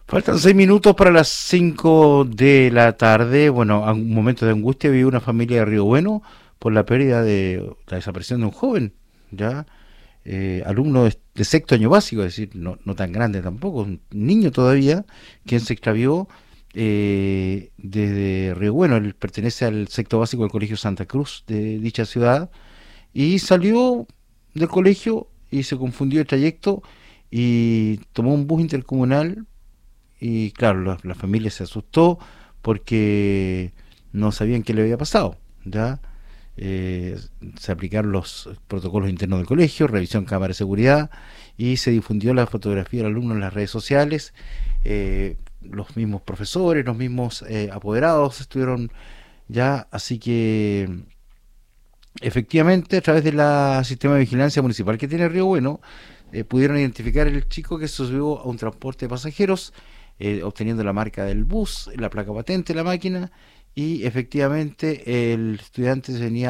Faltan 6 minutos para las 5 de la tarde. Bueno, a un momento de angustia vive una familia de Río Bueno por la pérdida de la desaparición de un joven, ya alumno de sexto año básico, es decir, no tan grande tampoco, un niño todavía, quien se extravió desde Río Bueno. Él pertenece al sexto básico del Colegio Santa Cruz de dicha ciudad y salió del colegio y se confundió el trayecto y tomó un bus intercomunal y claro, la familia se asustó porque no sabían qué le había pasado, ¿ya? Eh, Se aplicaron los protocolos internos del colegio, revisión cámara de seguridad y se difundió la fotografía del alumno en las redes sociales. Los mismos profesores, los mismos apoderados estuvieron ya, así que efectivamente a través del sistema de vigilancia municipal que tiene Río Bueno, pudieron identificar el chico que se subió a un transporte de pasajeros, obteniendo la marca del bus, la placa patente de la máquina, y efectivamente el estudiante venía